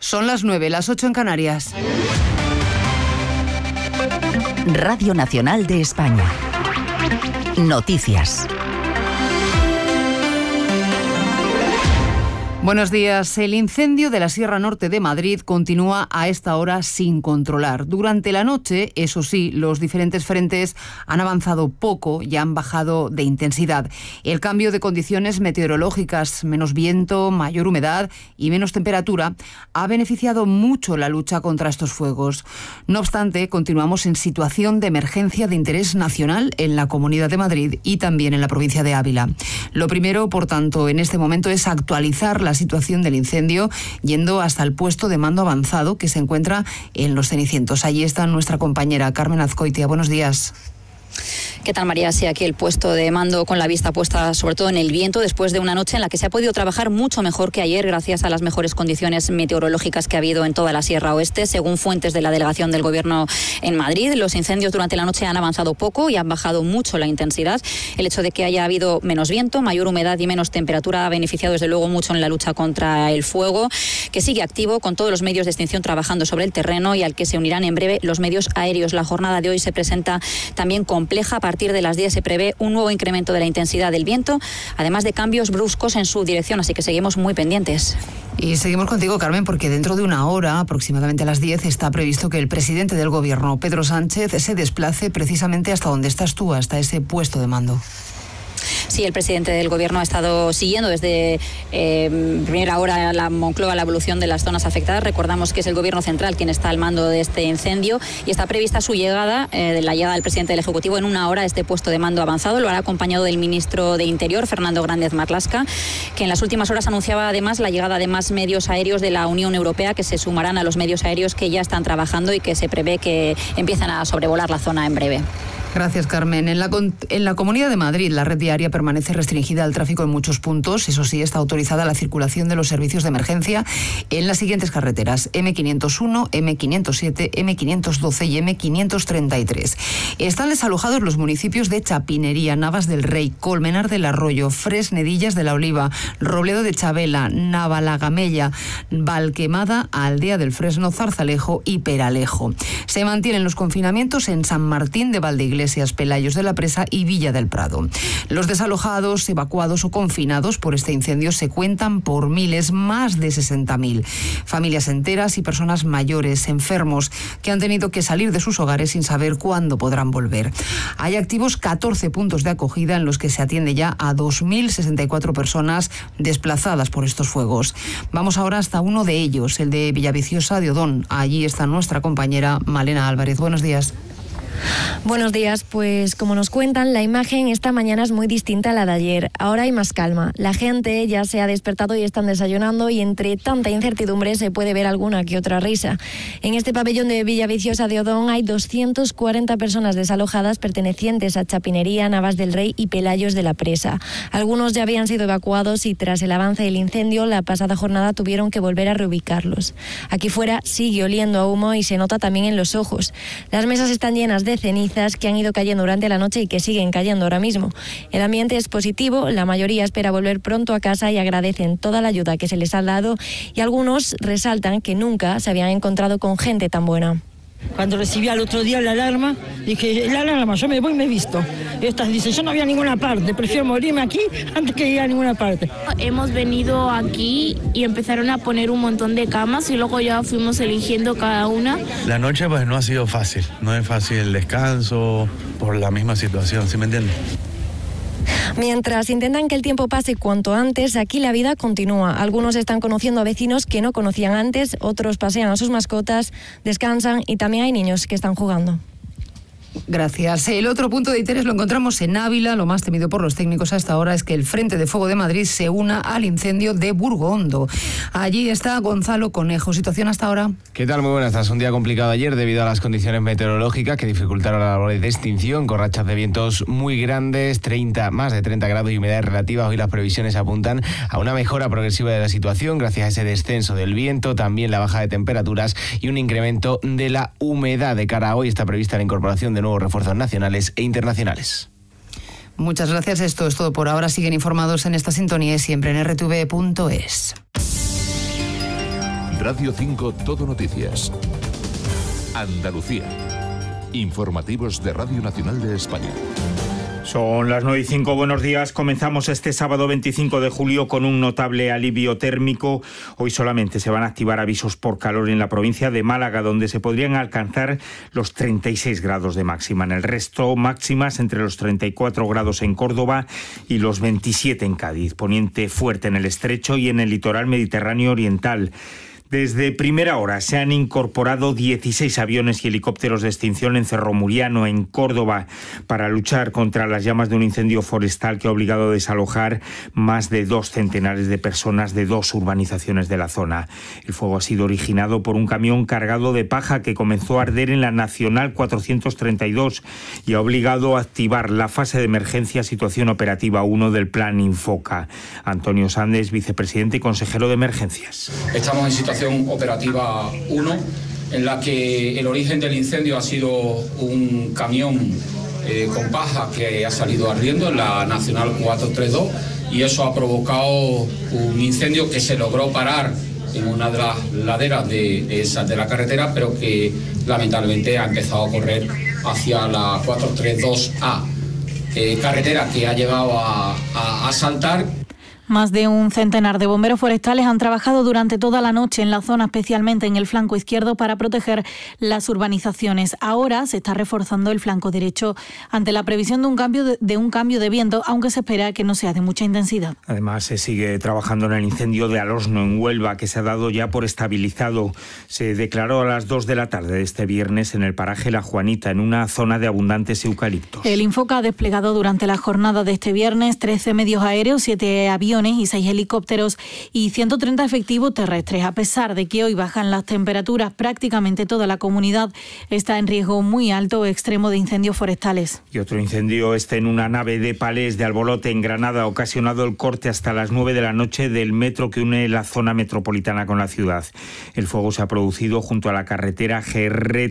Son las 9, las 8 en Canarias. Radio Nacional de España. Noticias. Buenos días. El incendio de la Sierra Norte de Madrid continúa a esta hora sin controlar. Durante la noche, eso sí, los diferentes frentes han avanzado poco y han bajado de intensidad. El cambio de condiciones meteorológicas, menos viento, mayor humedad y menos temperatura, ha beneficiado mucho la lucha contra estos fuegos. No obstante, continuamos en situación de emergencia de interés nacional en la Comunidad de Madrid y también en la provincia de Ávila. Lo primero, por tanto, en este momento es actualizar la situación del incendio yendo hasta el puesto de mando avanzado que se encuentra en Los Cenicientos. Allí está nuestra compañera Carmen Azcoitia. Buenos días. ¿Qué tal, María? Sí, aquí el puesto de mando con la vista puesta sobre todo en el viento después de una noche en la que se ha podido trabajar mucho mejor que ayer gracias a las mejores condiciones meteorológicas que ha habido en toda la Sierra Oeste. Según fuentes de la delegación del Gobierno en Madrid, los incendios durante la noche han avanzado poco y han bajado mucho la intensidad. El hecho de que haya habido menos viento, mayor humedad y menos temperatura ha beneficiado desde luego mucho en la lucha contra el fuego, que sigue activo con todos los medios de extinción trabajando sobre el terreno y al que se unirán en breve los medios aéreos. La jornada de hoy se presenta también compleja. A partir de las 10 se prevé un nuevo incremento de la intensidad del viento, además de cambios bruscos en su dirección, así que seguimos muy pendientes. Y seguimos contigo, Carmen, porque dentro de una hora, aproximadamente a las 10, está previsto que el presidente del Gobierno, Pedro Sánchez, se desplace precisamente hasta donde estás tú, hasta ese puesto de mando. Sí, el presidente del Gobierno ha estado siguiendo desde primera hora la Moncloa la evolución de las zonas afectadas. Recordamos que es el Gobierno central quien está al mando de este incendio y está prevista su llegada, la llegada del presidente del Ejecutivo en una hora a este puesto de mando avanzado. Lo hará acompañado del ministro de Interior, Fernando Grande Marlaska, que en las últimas horas anunciaba además la llegada de más medios aéreos de la Unión Europea que se sumarán a los medios aéreos que ya están trabajando y que se prevé que empiezan a sobrevolar la zona en breve. Gracias, Carmen. En la Comunidad de Madrid, la red viaria permanece restringida al tráfico en muchos puntos. Eso sí, está autorizada la circulación de los servicios de emergencia en las siguientes carreteras: M501, M507, M512 y M533. Están desalojados los municipios de Chapinería, Navas del Rey, Colmenar del Arroyo, Fresnedillas de la Oliva, Robledo de Chabela, Navalagamella, Valquemada, Aldea del Fresno, Zarzalejo y Peralejo. Se mantienen los confinamientos en San Martín de Valdeiglesias, Pelayos de la Presa y Villa del Prado. Los desalojados, evacuados o confinados por este incendio se cuentan por miles, más de 60.000. Familias enteras y personas mayores, enfermos, que han tenido que salir de sus hogares sin saber cuándo podrán volver. Hay activos 14 puntos de acogida en los que se atiende ya a 2.064 personas desplazadas por estos fuegos. Vamos ahora hasta uno de ellos, el de Villaviciosa de Odón. Allí está nuestra compañera Malena Álvarez. Buenos días. Buenos días, pues como nos cuentan, la imagen esta mañana es muy distinta a la de ayer. Ahora hay más calma. La gente ya se ha despertado y están desayunando y entre tanta incertidumbre se puede ver alguna que otra risa. En este pabellón de Villaviciosa de Odón hay 240 personas desalojadas pertenecientes a Chapinería, Navas del Rey y Pelayos de la Presa. Algunos ya habían sido evacuados y tras el avance del incendio la pasada jornada tuvieron que volver a reubicarlos. Aquí fuera sigue oliendo a humo y se nota también en los ojos. Las mesas están llenas de cenizas que han ido cayendo durante la noche y que siguen cayendo ahora mismo. El ambiente es positivo, la mayoría espera volver pronto a casa y agradecen toda la ayuda que se les ha dado y algunos resaltan que nunca se habían encontrado con gente tan buena. Cuando recibí al otro día la alarma, dije, la alarma, yo me voy y me he visto. Estas dicen, yo no voy a ninguna parte, prefiero morirme aquí antes que ir a ninguna parte. Hemos venido aquí y empezaron a poner un montón de camas y luego ya fuimos eligiendo cada una. La noche pues no ha sido fácil, no es fácil el descanso por la misma situación, ¿sí me entiendes? Mientras intentan que el tiempo pase cuanto antes, aquí la vida continúa. Algunos están conociendo a vecinos que no conocían antes, otros pasean a sus mascotas, descansan y también hay niños que están jugando. Gracias. El otro punto de interés lo encontramos en Ávila. Lo más temido por los técnicos a esta hora es que el Frente de Fuego de Madrid se una al incendio de Burgondo. Allí está Gonzalo Conejo. ¿Situación hasta ahora? ¿Qué tal? Muy buenas. Tras un día complicado ayer debido a las condiciones meteorológicas que dificultaron la labor de extinción, con rachas de vientos muy grandes, más de 30 grados y humedades relativas. Hoy las previsiones apuntan a una mejora progresiva de la situación gracias a ese descenso del viento, también la baja de temperaturas y un incremento de la humedad. De cara a hoy está prevista la incorporación de nuevos refuerzos nacionales e internacionales. Muchas gracias. Esto es todo por ahora. Siguen informados en esta sintonía y siempre en rtv.es. Radio 5 Todo Noticias. Andalucía. Informativos de Radio Nacional de España. Son las 9:05, buenos días. Comenzamos este sábado 25 de julio con un notable alivio térmico. Hoy solamente se van a activar avisos por calor en la provincia de Málaga, donde se podrían alcanzar los 36 grados de máxima. En el resto, máximas entre los 34 grados en Córdoba y los 27 en Cádiz. Poniente fuerte en el Estrecho y en el litoral mediterráneo oriental. Desde primera hora se han incorporado 16 aviones y helicópteros de extinción en Cerro Muriano, en Córdoba, para luchar contra las llamas de un incendio forestal que ha obligado a desalojar más de 2 centenares de personas de 2 urbanizaciones de la zona. El fuego ha sido originado por un camión cargado de paja que comenzó a arder en la Nacional 432 y ha obligado a activar la fase de emergencia Situación Operativa 1 del Plan Infoca. Antonio Sandes, vicepresidente y consejero de Emergencias. Estamos en situación operativa 1, en la que el origen del incendio ha sido un camión con paja que ha salido ardiendo en la Nacional 432, y eso ha provocado un incendio que se logró parar en una de las laderas de la carretera, pero que lamentablemente ha empezado a correr hacia la 432A, carretera que ha llegado a saltar. Más de un centenar de bomberos forestales han trabajado durante toda la noche en la zona, especialmente en el flanco izquierdo, para proteger las urbanizaciones. Ahora se está reforzando el flanco derecho ante la previsión de un cambio de viento, aunque se espera que no sea de mucha intensidad. Además, se sigue trabajando en el incendio de Alosno, en Huelva, que se ha dado ya por estabilizado. Se declaró a las 2 de la tarde de este viernes en el paraje La Juanita, en una zona de abundantes eucaliptos. El Infoca ha desplegado durante la jornada de este viernes 13 medios aéreos, 7 aviones y 6 helicópteros y 130 efectivos terrestres. A pesar de que hoy bajan las temperaturas, prácticamente toda la comunidad está en riesgo muy alto o extremo de incendios forestales. Y otro incendio en una nave de Palés de Albolote, en Granada, ha ocasionado el corte hasta las 9 de la noche del metro que une la zona metropolitana con la ciudad. El fuego se ha producido junto a la carretera GR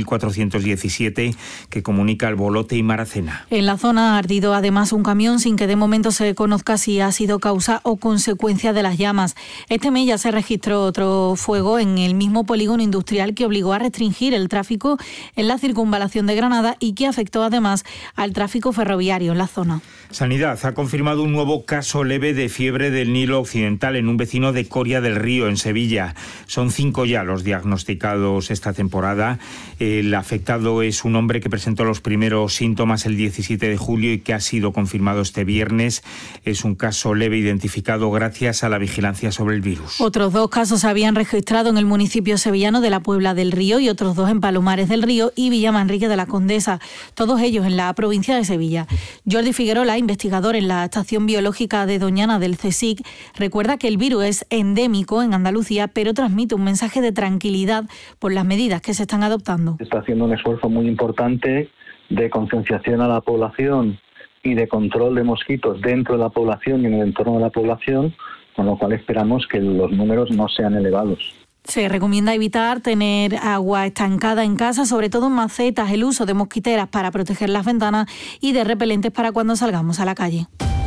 3417 que comunica Albolote y Maracena. En la zona ha ardido además un camión sin que de momento se conozca si ha sido causa o consecuencia de las llamas. Este mes ya se registró otro fuego en el mismo polígono industrial que obligó a restringir el tráfico en la circunvalación de Granada y que afectó además al tráfico ferroviario en la zona. Sanidad ha confirmado un nuevo caso leve de fiebre del Nilo Occidental en un vecino de Coria del Río, en Sevilla. Son 5 ya los diagnosticados esta temporada. El afectado es un hombre que presentó los primeros síntomas el 17 de julio y que ha sido confirmado este viernes. Es un caso leve identificado gracias a la vigilancia sobre el virus. Otros 2 casos se habían registrado en el municipio sevillano de la Puebla del Río y otros 2 en Palomares del Río y Villamanrique de la Condesa, todos ellos en la provincia de Sevilla. Jordi Figuerola, investigador en la Estación Biológica de Doñana del CSIC, recuerda que el virus es endémico en Andalucía, pero transmite un mensaje de tranquilidad por las medidas que se están adoptando. Se está haciendo un esfuerzo muy importante de concienciación a la población y de control de mosquitos dentro de la población y en el entorno de la población, con lo cual esperamos que los números no sean elevados. Se recomienda evitar tener agua estancada en casa, sobre todo en macetas, el uso de mosquiteras para proteger las ventanas y de repelentes para cuando salgamos a la calle.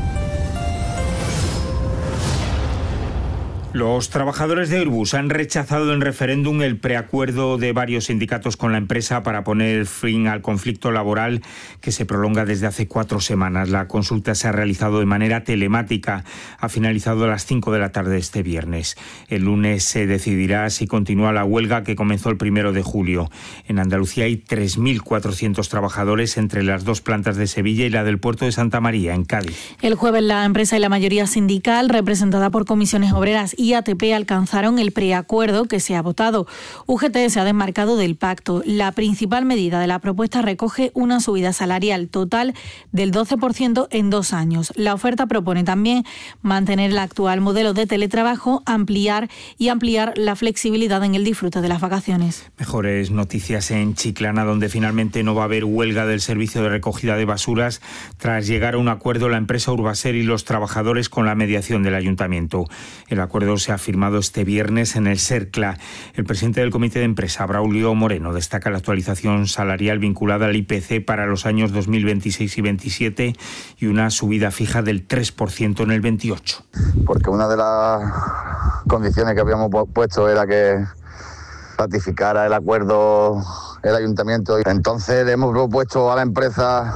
Los trabajadores de Airbus han rechazado en referéndum el preacuerdo de varios sindicatos con la empresa para poner fin al conflicto laboral que se prolonga desde hace 4 semanas. La consulta se ha realizado de manera telemática. Ha finalizado a las 5 de la tarde este viernes. El lunes se decidirá si continúa la huelga que comenzó el 1 de julio. En Andalucía hay 3.400 trabajadores entre las 2 plantas de Sevilla y la del puerto de Santa María, en Cádiz. El jueves la empresa y la mayoría sindical, representada por comisiones obreras y ATP, alcanzaron el preacuerdo que se ha votado. UGT se ha desmarcado del pacto. La principal medida de la propuesta recoge una subida salarial total del 12% en 2 años. La oferta propone también mantener el actual modelo de teletrabajo, ampliar la flexibilidad en el disfrute de las vacaciones. Mejores noticias en Chiclana, donde finalmente no va a haber huelga del servicio de recogida de basuras tras llegar a un acuerdo la empresa Urbaser y los trabajadores con la mediación del ayuntamiento. El acuerdo acuerdo se ha firmado este viernes en el Cercla. El presidente del Comité de Empresa, Braulio Moreno, destaca la actualización salarial vinculada al IPC para los años 2026 y 27 y una subida fija del 3% en el 28. Porque una de las condiciones que habíamos puesto era que ratificara el acuerdo el ayuntamiento. Entonces le hemos propuesto a la empresa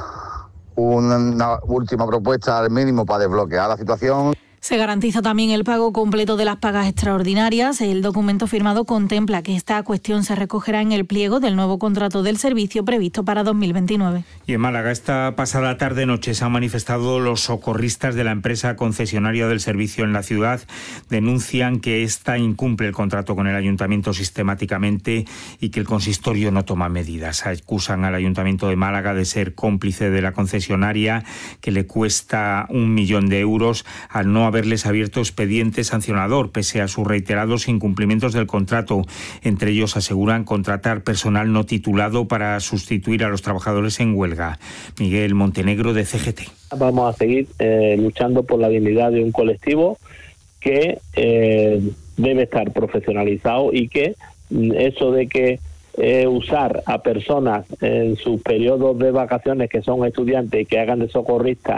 una última propuesta al mínimo para desbloquear la situación. Se garantiza también el pago completo de las pagas extraordinarias. El documento firmado contempla que esta cuestión se recogerá en el pliego del nuevo contrato del servicio previsto para 2029. Y en Málaga, esta pasada tarde-noche se han manifestado los socorristas de la empresa concesionaria del servicio en la ciudad. Denuncian que esta incumple el contrato con el ayuntamiento sistemáticamente y que el consistorio no toma medidas. Acusan al ayuntamiento de Málaga de ser cómplice de la concesionaria, que le cuesta 1 millón de euros al no haberles abierto expediente sancionador, pese a sus reiterados incumplimientos del contrato. Entre ellos aseguran contratar personal no titulado para sustituir a los trabajadores en huelga. Miguel Montenegro, de CGT. Vamos a seguir luchando por la dignidad de un colectivo que debe estar profesionalizado y que eso de que usar a personas en sus periodos de vacaciones que son estudiantes y que hagan de socorristas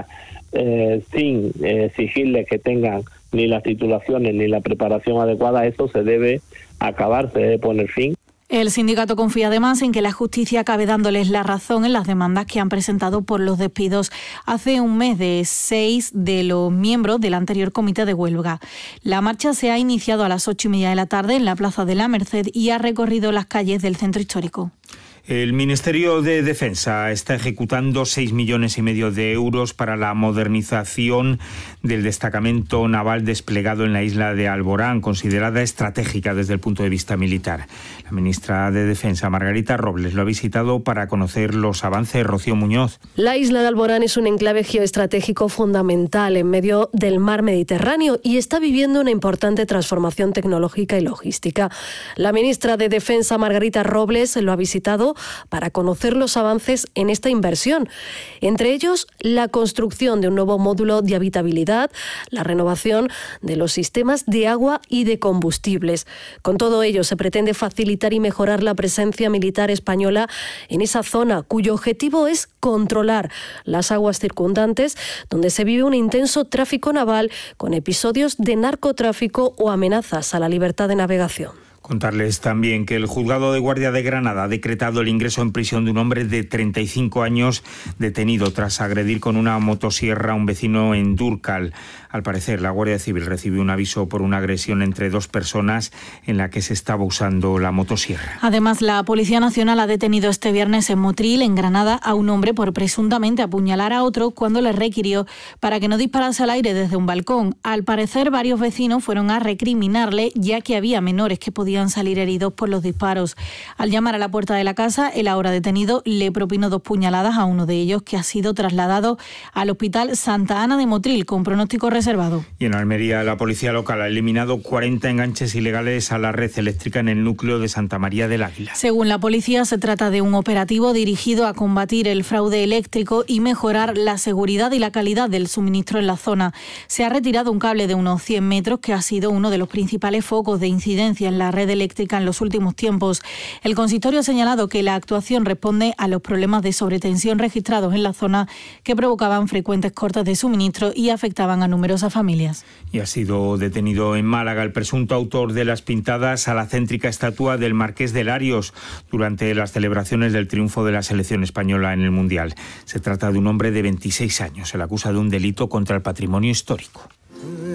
sin exigirles que tengan ni las titulaciones ni la preparación adecuada, eso se debe acabar, se debe poner fin. El sindicato confía además en que la justicia acabe dándoles la razón en las demandas que han presentado por los despidos hace un mes de 6 de los miembros del anterior comité de huelga. La marcha se ha iniciado a las 8:30 de la tarde en la Plaza de la Merced y ha recorrido las calles del centro histórico. El Ministerio de Defensa está ejecutando 6,5 millones de euros para la modernización del destacamento naval desplegado en la isla de Alborán, considerada estratégica desde el punto de vista militar. La ministra de Defensa, Margarita Robles, lo ha visitado para conocer los avances. Rocío Muñoz. La isla de Alborán es un enclave geoestratégico fundamental en medio del mar Mediterráneo y está viviendo una importante transformación tecnológica y logística. La ministra de Defensa, Margarita Robles, lo ha visitado para conocer los avances en esta inversión. Entre ellos, la construcción de un nuevo módulo de habitabilidad, la renovación de los sistemas de agua y de combustibles. Con todo ello, se pretende facilitar y mejorar la presencia militar española en esa zona, cuyo objetivo es controlar las aguas circundantes, donde se vive un intenso tráfico naval con episodios de narcotráfico o amenazas a la libertad de navegación. Contarles también que el Juzgado de Guardia de Granada ha decretado el ingreso en prisión de un hombre de 35 años detenido tras agredir con una motosierra a un vecino en Dúrcal. Al parecer, la Guardia Civil recibió un aviso por una agresión entre dos personas en la que se estaba usando la motosierra. Además, la Policía Nacional ha detenido este viernes en Motril, en Granada, a un hombre por presuntamente apuñalar a otro cuando le requirió para que no disparase al aire desde un balcón. Al parecer, varios vecinos fueron a recriminarle, ya que había menores que podían salir heridos por los disparos. Al llamar a la puerta de la casa, el ahora detenido le propinó 2 puñaladas a uno de ellos, que ha sido trasladado al Hospital Santa Ana de Motril con pronóstico reservado. Y en Almería, la policía local ha eliminado 40 enganches ilegales a la red eléctrica en el núcleo de Santa María del Águila. Según la policía, se trata de un operativo dirigido a combatir el fraude eléctrico y mejorar la seguridad y la calidad del suministro en la zona. Se ha retirado un cable de unos 100 metros que ha sido uno de los principales focos de incidencia en la red eléctrica en los últimos tiempos. El consistorio ha señalado que la actuación responde a los problemas de sobretensión registrados en la zona, que provocaban frecuentes cortes de suministro y afectaban a numerosas familias. Y ha sido detenido en Málaga el presunto autor de las pintadas a la céntrica estatua del Marqués de Larios durante las celebraciones del triunfo de la selección española en el Mundial. Se trata de un hombre de 26 años. Se le acusa de un delito contra el patrimonio histórico.